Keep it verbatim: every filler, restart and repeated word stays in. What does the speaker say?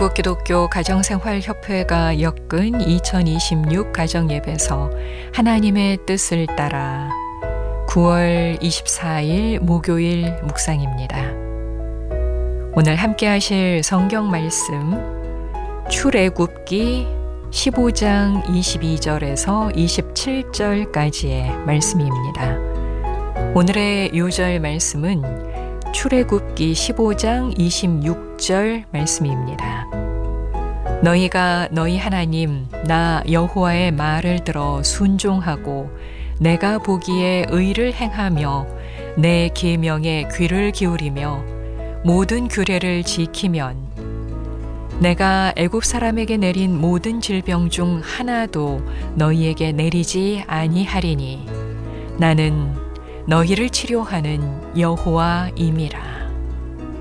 한국기독교 가정생활협회가 엮은 이천이십육 가정예배서 하나님의 뜻을 따라 구월 이십사일 목요일 묵상입니다. 오늘 함께 하실 성경 말씀 출애굽기 십오장 이십이절에서 이십칠절까지의 말씀입니다. 오늘의 요절 말씀은 출애굽기 십오장 이십육절 말씀입니다. 너희가 너희 하나님 나 여호와의 말을 들어 순종하고 내가 보기에 의를 행하며 내 계명에 귀를 기울이며 모든 규례를 지키면 내가 애굽 사람에게 내린 모든 질병 중 하나도 너희에게 내리지 아니하리니 나는 너희를 치료하는 여호와임이라.